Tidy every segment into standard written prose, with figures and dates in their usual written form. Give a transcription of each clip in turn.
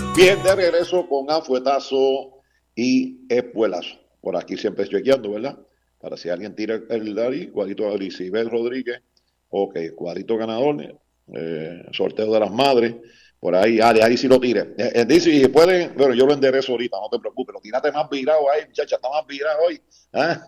Bien, de regreso con afuetazo y espuelazo. Por aquí siempre chequeando, ¿verdad? Para si alguien tira el Dari, cuadrito de Lisibel Rodríguez, ok, cuadrito ganador, sorteo de las madres, por ahí, de ahí sí lo tire. Dice, si pueden, bueno, yo lo enderezo ahorita, no te preocupes, lo tírate más virado ahí, muchacha, está más virado hoy. ¿Ah?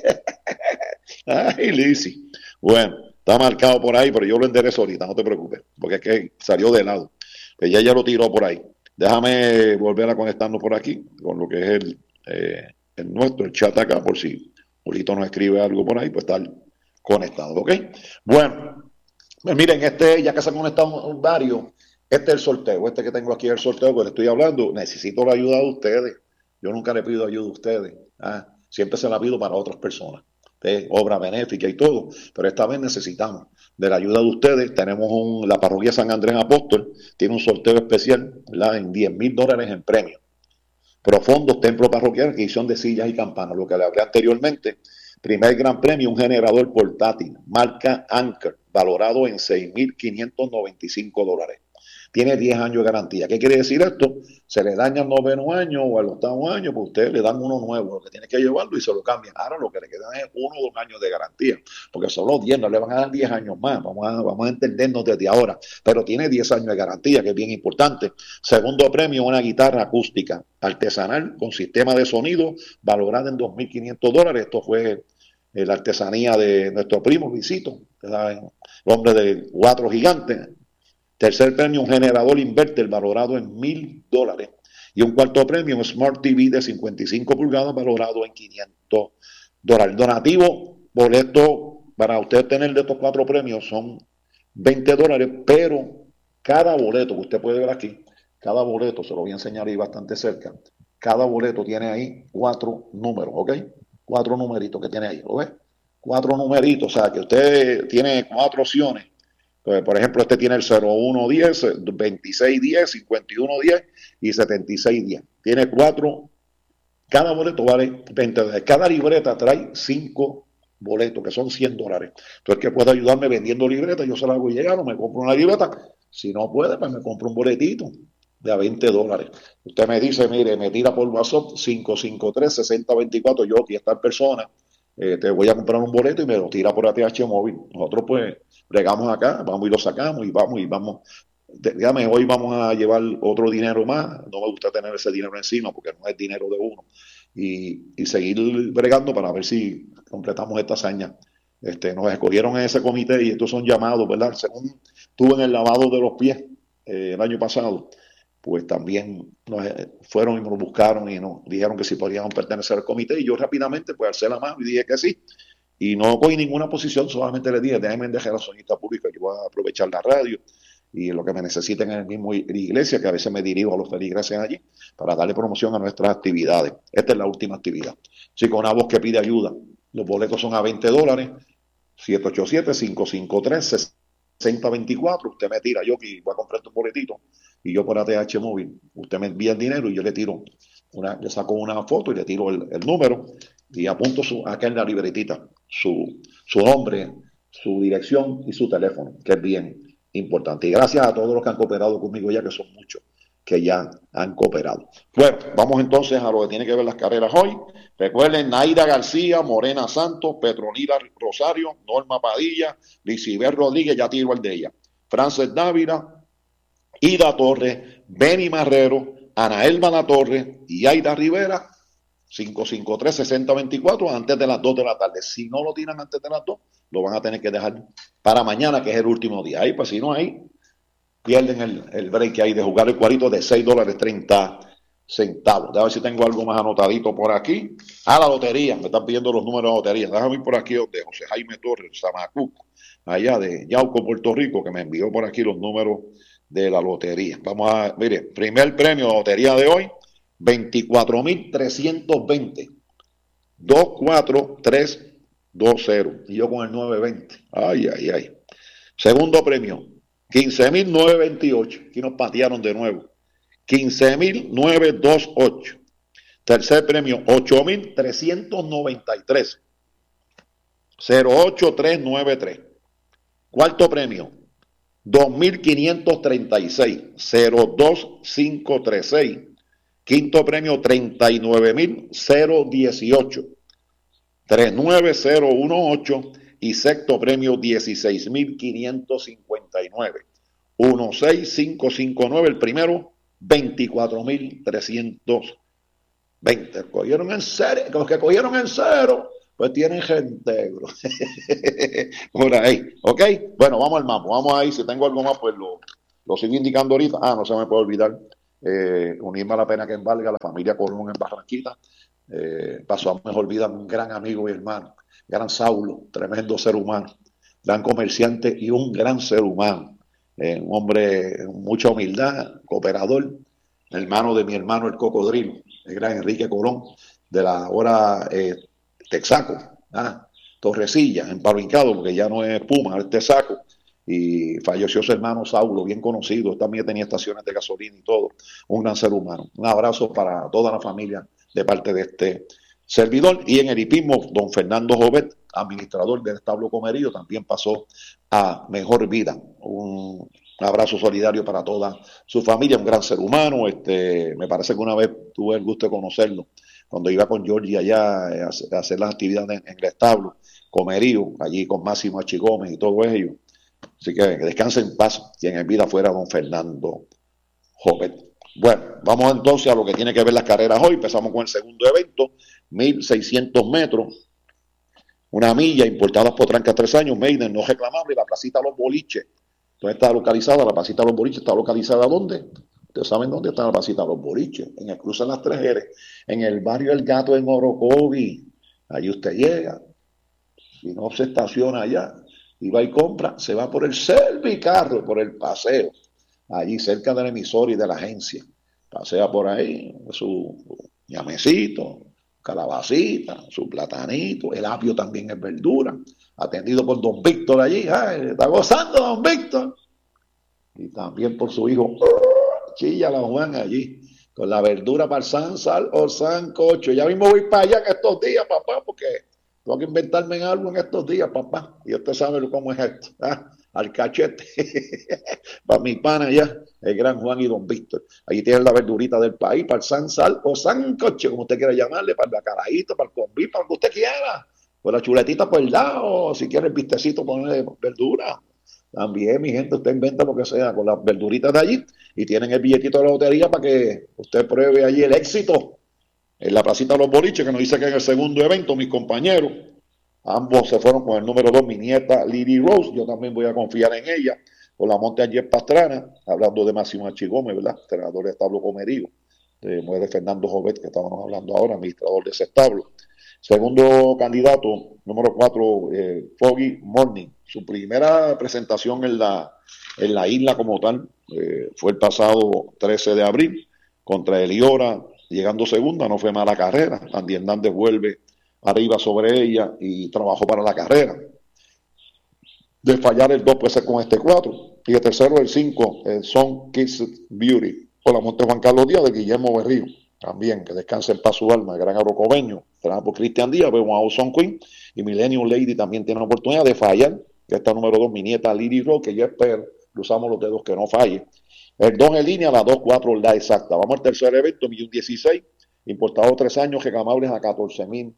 Ay, Lizzy. Bueno, está marcado por ahí, pero yo lo enderezo ahorita, no te preocupes, porque es que salió de lado. Que ya lo tiró por ahí. Déjame volver a conectarnos por aquí, con lo que es el nuestro, el chat acá, por si Julito nos escribe algo por ahí, pues estar conectado, ¿ok? Bueno, pues miren, ya que se han conectado varios, este es el sorteo, este que tengo aquí es el sorteo que le estoy hablando, necesito la ayuda de ustedes. Yo nunca le pido ayuda a ustedes, siempre se la pido para otras personas, obra benéfica y todo, pero esta vez necesitamos de la ayuda de ustedes. Tenemos la parroquia San Andrés Apóstol, tiene un sorteo especial, ¿verdad? En $10,000 en premios. Profundos, templo parroquial, adquisición de sillas y campanas, lo que le hablé anteriormente. Primer gran premio, un generador portátil, marca Anker, valorado en $6,595. Tiene 10 años de garantía. ¿Qué quiere decir esto? Se le daña al noveno año o al octavo año, pues ustedes le dan uno nuevo, lo que tiene que llevarlo y se lo cambian. Ahora lo que le quedan es 1 o 2 años de garantía, porque son los 10, no le van a dar 10 años más, vamos a entendernos desde ahora, pero tiene 10 años de garantía, que es bien importante. Segundo premio, una guitarra acústica artesanal con sistema de sonido, valorada en $2,500. Esto fue la artesanía de nuestro primo Luisito, el hombre de 4 gigantes. Tercer premio, un generador inverter valorado en $1,000. Y un cuarto premio, un Smart TV de 55 pulgadas valorado en $500. Donativo, boleto, para usted tener de estos 4 premios son $20, pero cada boleto que usted puede ver aquí, cada boleto, se lo voy a enseñar ahí bastante cerca, cada boleto tiene ahí 4 números, ¿ok? 4 numeritos que tiene ahí, ¿lo ves? 4 numeritos, o sea que usted tiene 4 opciones. Entonces, por ejemplo, este tiene el 0110, 2610, 5110 y 7610. Tiene 4, cada boleto vale $20. Cada libreta trae 5 boletos, que son $100. Entonces, que puede ayudarme vendiendo libretas, yo se la hago llegar o me compro una libreta. Si no puede, pues me compro un boletito de a $20. Usted me dice, mire, me tira por WhatsApp 553-6024, yo aquí está persona, te voy a comprar un boleto y me lo tira por ATH móvil. Nosotros pues bregamos acá, vamos y lo sacamos y vamos. Dígame, hoy vamos a llevar otro dinero más, no me gusta tener ese dinero encima porque no es dinero de uno, y seguir bregando para ver si completamos esta hazaña. Nos escogieron en ese comité y estos son llamados, ¿verdad? Según estuve en el lavado de los pies el año pasado, pues también fueron y nos buscaron y nos dijeron que si podíamos pertenecer al comité, y yo rápidamente pues alcé la mano y dije que sí, y no cogí ninguna posición, solamente le dije, déjenme dejar la sonista pública, yo voy a aprovechar la radio y lo que me necesiten en el mismo iglesia, que a veces me dirijo a los feligreses allí para darle promoción a nuestras actividades. Esta es la última actividad. Sí, con una voz que pide ayuda. Los boletos son a $20, 787-553-6024. Usted me tira, yo que voy a comprar un boletito y yo por ATH móvil, usted me envía el dinero y yo le tiro le saco una foto y le tiro el número y apunto acá en la libretita su nombre, su dirección y su teléfono, que es bien importante. Y gracias a todos los que han cooperado conmigo ya, que son muchos que ya han cooperado. Bueno, vamos entonces a lo que tiene que ver las carreras hoy. Recuerden, Naida García, Morena Santos, Petronila Rosario, Norma Padilla, Lisibel Rodríguez, ya tiro el de ella, Frances Dávila, Ida Torres, Benny Marrero, Ana Elba La Torre y Aida Rivera, 553-6024, antes de las 2 de la tarde. Si no lo tiran antes de las 2, lo van a tener que dejar para mañana, que es el último día. Ahí, pues si no, ahí pierden el break ahí de jugar el cuarito de $6.30. A ver si tengo algo más anotadito por aquí. La lotería, me están pidiendo los números de lotería. Déjame ir por aquí de José Jaime Torres, Zamacuco, allá de Yauco, Puerto Rico, que me envió por aquí los números de la lotería. Vamos a, mire, primer premio de lotería de hoy, 24,320, 24320, y yo con el 920. Ay, ay, ay. Segundo premio, 15,928. Aquí nos patearon de nuevo. 15,928. Tercer premio, 8,393, 08393. Cuarto premio, 2.536, 02536. Quinto premio, 39.018, 39018. Y sexto premio, 16.559, 16559. El primero, 24.320. Cogieron en serio, los que cogieron en cero, pues tienen gente, bro. Por ahí, ¿ok? Bueno, vamos al mapa, vamos ahí. Si tengo algo más, pues lo sigo indicando ahorita. No se me puede olvidar unirme a la pena que valga la familia Colón en Barranquita. Pasó a mejor vida un gran amigo y hermano, gran Saulo, tremendo ser humano, gran comerciante y un gran ser humano, un hombre con mucha humildad, cooperador, hermano de mi hermano el Cocodrilo, el gran Enrique Colón, de la hora Texaco, Torrecilla, en Palo Hincado, porque ya no es Puma, es Texaco. Y falleció su hermano Saulo, bien conocido, también tenía estaciones de gasolina y todo, un gran ser humano. Un abrazo para toda la familia de parte de este servidor. Y en el hipismo, don Fernando Jovet, administrador del establo Comerío, también pasó a mejor vida. Un abrazo solidario para toda su familia, un gran ser humano. Me parece que una vez tuve el gusto de conocerlo cuando iba con Georgie allá a hacer las actividades en el establo Comerío, allí con Máximo H. Gómez y todo ello. Así que descanse en paz quien en vida fuera don Fernando Jovet. Bueno, vamos entonces a lo que tiene que ver las carreras hoy. Empezamos con el segundo evento, 1.600 metros, una milla, importadas por Tranca 3 años, Maiden, no reclamable, la placita Los Boliches. ¿Dónde está localizada? La placita Los Boliches está localizada ¿dónde? Ustedes saben dónde está la placita Los Boliches, en el cruce de las 3 R, en el barrio El Gato en Orocovi. Allí usted llega, si no se estaciona allá, y va y compra, se va por el Servicarro, por el paseo, allí cerca del emisor y de la agencia. Pasea por ahí, su ñamecito, calabacita, su platanito, el apio también es verdura, atendido por don Víctor allí. Está gozando don Víctor. Y también por su hijo, Chilla la Juan allí, con la verdura para el San Sal o Sancocho. Ya mismo voy para allá que estos días, papá, porque tengo que inventarme en algo en estos días, papá. Y usted sabe cómo es esto. Al cachete. Para mi pana allá, el gran Juan y don Víctor. Allí tienen la verdurita del país, para el San Sal o Sancoche, como usted quiera llamarle, para el bacalaíto, para el combi, para lo que usted quiera. Por la chuletita por el lado, si quiere el bistecito, ponerle verdura. También, mi gente, usted inventa lo que sea con las verduritas de allí y tienen el billetito de la lotería para que usted pruebe allí el éxito. En la placita de Los Boliches, que nos dice que en el segundo evento, mis compañeros, ambos se fueron con el número 2, mi nieta Lily Rose. Yo también voy a confiar en ella. Con la monte Ayer Pastrana, hablando de Máximo H. Gómez, ¿verdad? Entrenador de establo Comerío. De Fernando Jovet, que estábamos hablando ahora, administrador de ese establo. Segundo candidato, número 4, Foggy Morning. Su primera presentación en la isla como tal fue el pasado 13 de abril contra Eliora, llegando segunda. No fue mala carrera. Andy Hernández vuelve arriba sobre ella y trabajó para la carrera. De fallar el 2 puede ser con este 4. Y el tercero, el 5, Son Kids Beauty, por la monte Juan Carlos Díaz de Guillermo Berrío. También, que descanse en paz su alma, el gran agrocobeño, entrenado por Cristian Díaz. Vemos a Ozone Queen y Millennium Lady también tiene la oportunidad de fallar, que está número 2, mi nieta Lily Rock, que yo espero, cruzamos los dedos que no falle. El 2 en línea, la 2-4 la exacta. Vamos al tercer evento, 1.016, importado 3 años, reclamables a $14,000.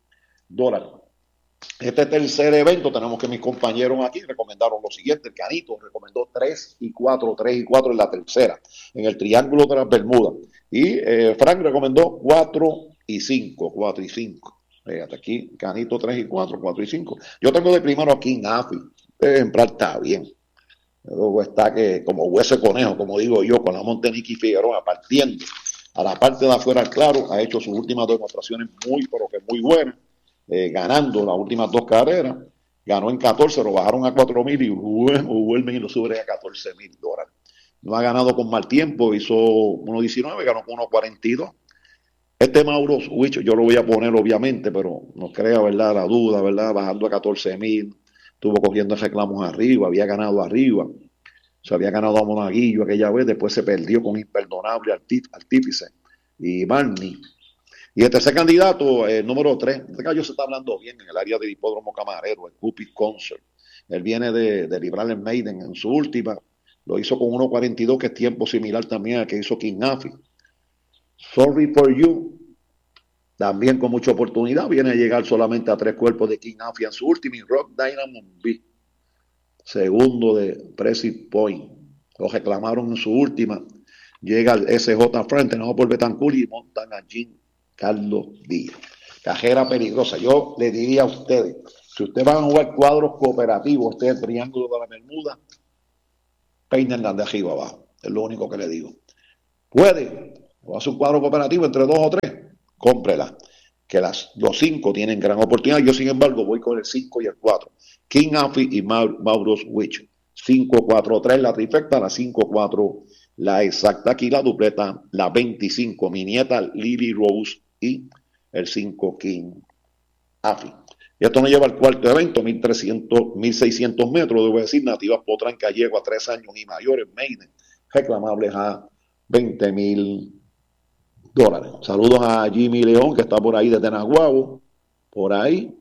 Este tercer evento, tenemos que mis compañeros aquí recomendaron lo siguiente. El Canito recomendó 3 y 4 en la tercera, en el Triángulo de las Bermudas. Y Frank recomendó 4 y 5. Fíjate aquí, Canito 3 y 4 y 5. Yo tengo de primero aquí en AFI. Este ejemplar está bien. Luego está que como hueso de conejo, como digo yo, con la monte Nicky Figueroa partiendo a la parte de afuera, claro, ha hecho sus últimas demostraciones muy, pero que muy buenas. Ganando las últimas 2 carreras, ganó en 14, lo bajaron a 4,000 y vuelven y lo suben a $14,000. No ha ganado con mal tiempo, hizo 1.19, ganó con 1.42. Este Mauro Switch yo lo voy a poner obviamente, pero no crea, ¿verdad? La duda, ¿verdad? Bajando a 14,000, estuvo cogiendo reclamos arriba, había ganado arriba, se había ganado a Monaguillo aquella vez, después se perdió con Imperdonable Artífice y Barney. Y el tercer candidato, el número 3, este gallo se está hablando bien en el área del hipódromo Camarero, el Cupid Concert. Él viene de librar el Maiden en su última, lo hizo con 1.42, que es tiempo similar también al que hizo King Nafi. Sorry for You, también con mucha oportunidad, viene a llegar solamente a 3 cuerpos de King Nafi en su último, y Rock Dynamo B, segundo de Pressy Point. Lo reclamaron en su última. Llega el SJ Frente, no por Betancourt, y montan a Jim Carlos Díaz. Cajera peligrosa. Yo le diría a ustedes, si ustedes van a jugar cuadros cooperativos, ustedes el triángulo de la Bermuda, peínenla de arriba abajo. Es lo único que le digo. Puede, o hace un cuadro cooperativo entre 2 o 3, cómprela. Que los 5 tienen gran oportunidad. Yo, sin embargo, voy con el 5 y el 4. King Afi y Maurus Witch. 5-4-3 la trifecta, la 5-4 la exacta. Aquí la dupleta, la 25, mi nieta Lily Rose y el 5 King Afi. Y esto nos lleva al cuarto evento, 1.600 metros, debo decir, Nativas Potranca Yegua a 3 años y mayores, Maiden, reclamables a $20,000. Saludos a Jimmy León, que está por ahí desde Naguabo, por ahí,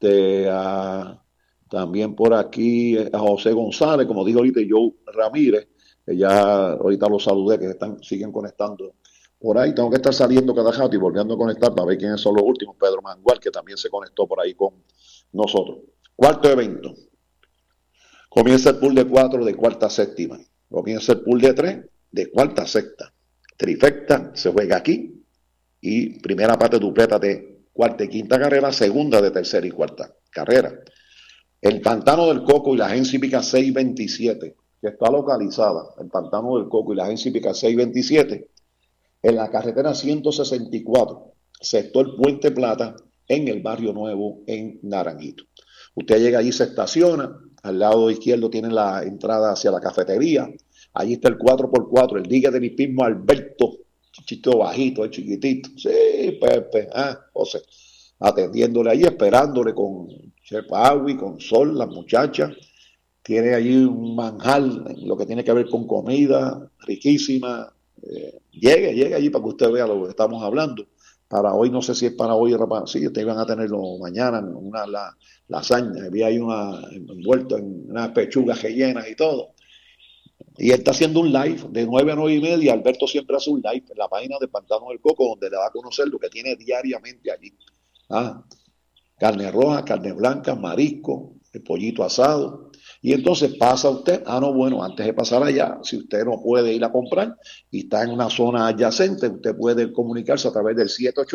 también por aquí a José González, como dijo ahorita, Joe Ramírez, que ya ahorita los saludé, que siguen conectando por ahí. Tengo que estar saliendo cada rato y volviendo a conectar para ver quiénes son los últimos. Pedro Mangual, que también se conectó por ahí con nosotros. Cuarto evento. Comienza el pool de 4 de cuarta a séptima. Comienza el pool de 3 de cuarta a sexta. Trifecta se juega aquí. Y primera parte dupleta de cuarta y quinta carrera, segunda de tercera y cuarta carrera. El Pantano del Coco y la agencia hípica 627, que está localizada, el Pantano del Coco y la agencia hípica 627, en la carretera 164, sector Puente Plata, en el Barrio Nuevo, en Naranjito. Usted llega allí, se estaciona, al lado izquierdo tiene la entrada hacia la cafetería, allí está el 4x4, el dique del hipismo Alberto, chichito bajito, chiquitito, sí, Pepe, José, atendiéndole allí, esperándole con Chef Agui, con Sol, las muchachas. Tiene allí un manjar, lo que tiene que ver con comida, riquísima. Llegue allí para que usted vea lo que estamos hablando. Para hoy, no sé si es para hoy o para... Sí, ustedes van a tenerlo mañana, una lasaña. Había ahí envuelto en unas pechugas rellenas y todo. Y él está haciendo un live de 9 a 9 y media. Alberto siempre hace un live en la página de Pantano del Coco, donde le va a conocer lo que tiene diariamente allí. Carne roja, carne blanca, marisco, el pollito asado. Y entonces pasa usted, no, bueno, antes de pasar allá, si usted no puede ir a comprar y está en una zona adyacente, usted puede comunicarse a través del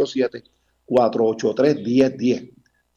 787-483-1010.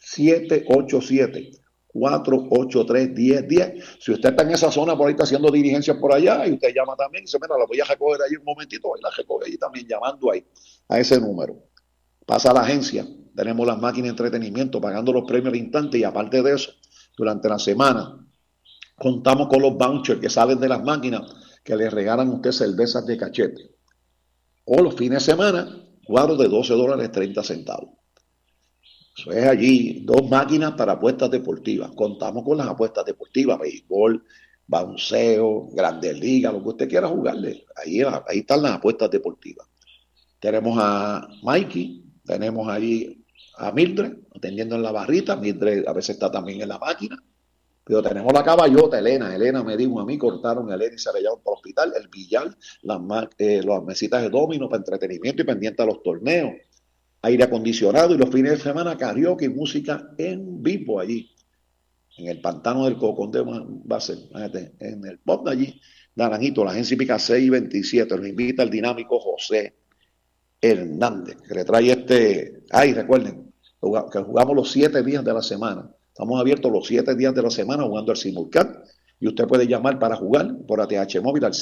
787-483-1010. Si usted está en esa zona, por ahí está haciendo diligencias por allá, y usted llama también y dice, mira, la voy a recoger ahí un momentito, y la recoge allí también, llamando ahí a ese número. Pasa a la agencia, tenemos las máquinas de entretenimiento pagando los premios al instante, y aparte de eso, durante la semana contamos con los vouchers que salen de las máquinas que le regalan a usted cervezas de cachete. O los fines de semana, cuadros de $12.30. Eso es allí, 2 máquinas para apuestas deportivas. Contamos con las apuestas deportivas, béisbol, bounceo, Grandes Ligas, lo que usted quiera jugarle. Ahí están las apuestas deportivas. Tenemos a Mikey, tenemos allí a Mildred, atendiendo en la barrita. Mildred a veces está también en la máquina. Pero tenemos la caballota, Elena me dijo a mí, cortaron a Elena y se la llevaron para el hospital, el billar, las mesitas de domino para entretenimiento y pendiente a los torneos, aire acondicionado, y los fines de semana karaoke y música en vivo allí, en el Pantano del Coco, donde va a ser, en el pop de allí, Naranjito, la agencia hípica 627, nos invita el dinámico José Hernández, que le trae recuerden, que jugamos los 7 días de la semana. Estamos abiertos los 7 días de la semana jugando al simulcast, y usted puede llamar para jugar por ATH móvil al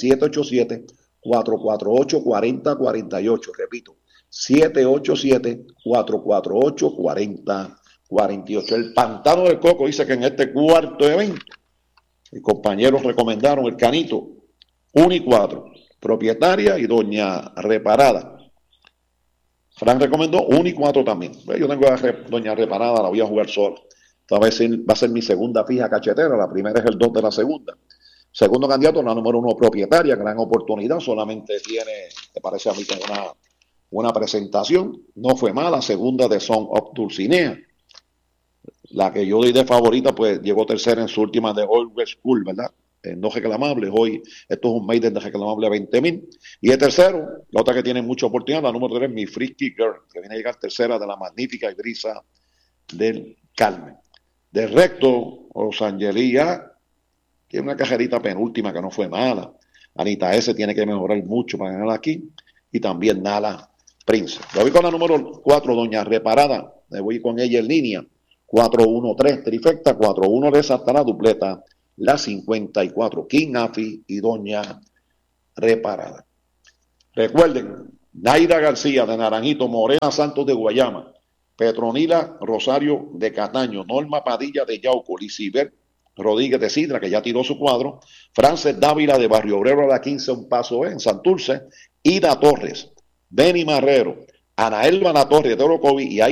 787-448-4048. Repito, 787-448-4048. El Pantano del Coco dice que en este cuarto evento, mis compañeros recomendaron el Canito 1 y 4, propietaria y Doña Reparada. Fran recomendó 1 y 4 también. Yo tengo a Doña Reparada, la voy a jugar sola. Esta vez va a ser mi segunda fija cachetera, la primera es el 2 de la segunda. Segundo candidato, la número 1 propietaria, gran oportunidad, solamente tiene, me parece a mí que una presentación, no fue mala. Segunda de Son of Dulcinea, la que yo di de favorita, pues llegó tercera en su última de Old West School, ¿verdad? no reclamables. Hoy esto es un maiden de reclamable a 20,000. Y el tercero, la otra que tiene mucha oportunidad, la número 3, mi Frisky Girl, que viene a llegar tercera de la magnífica Idrisa del Carmen. De recto, Rosangelía tiene una cajerita penúltima que no fue mala. Anita S. tiene que mejorar mucho para ganar aquí. Y también Nala Prince. Yo voy con la número 4, Doña Reparada. Me voy con ella en línea. 4-1-3, trifecta. 4-1 de hasta la dupleta. La 54, King Afi y Doña Reparada. Recuerden, Naira García de Naranjito, Morena Santos de Guayama, Petronila Rosario de Cataño, Norma Padilla de Yauco, Liciber Rodríguez de Sidra, que ya tiró su cuadro, Frances Dávila de Barrio Obrero a la 15, un paso en Santurce, Ida Torres, Benny Marrero, Ana Elba La Torre de Orocovi y